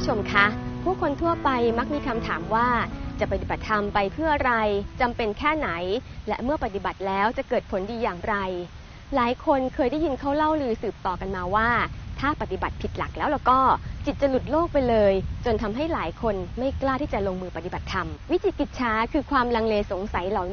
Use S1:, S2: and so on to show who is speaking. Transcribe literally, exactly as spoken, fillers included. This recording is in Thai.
S1: ผู้ชมคะผู้คนทั่วไปมักมีคำถามว่าจะปฏิบัติธรรมไปเพื่ออะไรจำเป็นแค่ไหนและเมื่อปฏิบัติแล้วจะเกิดผลดีอย่างไรหลายคนเคยได้ยินเขาเล่าลือสืบต่อกันมาว่าถ้าปฏิบัติผิดหลักแล้วแล้วก็จิตจะหลุดโลกไปเลยจนทำให้หลายคนไม่กล้าที่จะลงมือปฏิบัติธรรมวิจิกิจฉาคือความลังเลสงสัยเหล่า